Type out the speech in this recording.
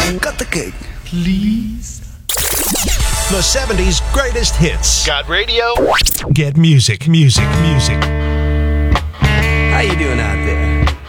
Cut the cake. Please. The 70s greatest hits. Got radio? Get music, music, music. How you doing out there?